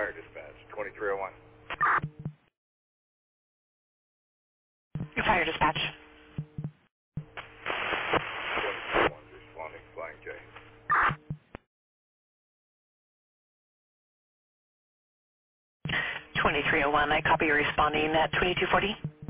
fire dispatch, 2301. Your fire dispatch. 2301, responding, flying J. 2301, I copy you responding at 2240.